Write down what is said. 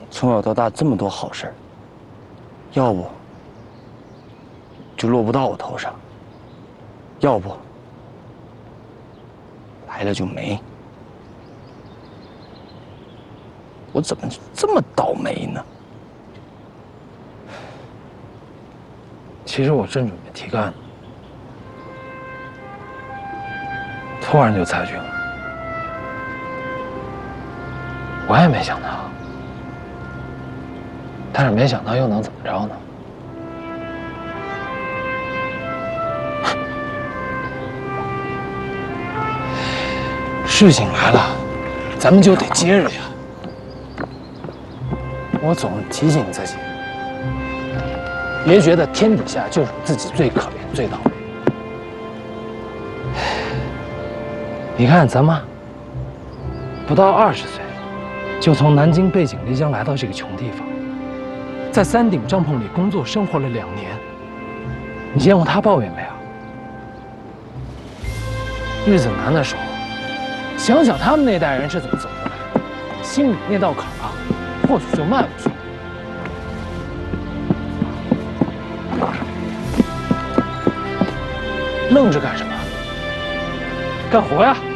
从小到大这么多好事儿，要不就落不到我头上，要不来了就没。我怎么这么倒霉呢？ 其实我正准备提干呢，突然就裁军了，我也没想到，但是没想到又能怎么着呢？事情来了，咱们就得接着呀。我总提醒自己，别觉得天底下就是自己最可怜、最倒霉。你看咱妈，不到20岁，就从南京背井离乡来到这个穷地方，在3顶帐篷里工作生活了2年。你见过她抱怨没有？日子难的时候，想想他们那代人是怎么走过来的，心里那道坎啊，或许就迈过去了。愣着干什么？干活呀！